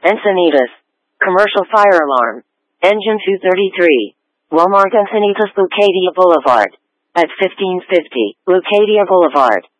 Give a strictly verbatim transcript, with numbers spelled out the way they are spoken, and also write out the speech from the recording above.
Encinitas. Commercial fire alarm. Engine two thirty-three. Walmart Encinitas Lucadia Boulevard. At fifteen fifty Lucadia Boulevard.